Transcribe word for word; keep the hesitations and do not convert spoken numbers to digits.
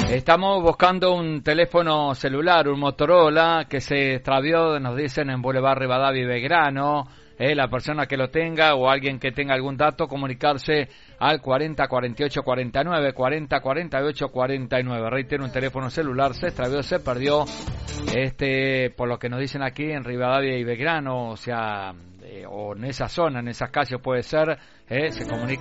Estamos buscando un teléfono celular, un Motorola que se extravió, nos dicen, en Boulevard Rivadavia y Belgrano. Eh, la persona que lo tenga o alguien que tenga algún dato, comunicarse al cuarenta cuarenta y ocho cuarenta y nueve, cuarenta cuarenta y ocho cuarenta y nueve. Reitero, un teléfono celular se extravió, se perdió, este, por lo que nos dicen aquí en Rivadavia y Belgrano, o sea, eh, o en esa zona, en esas calles puede ser, eh, se comunica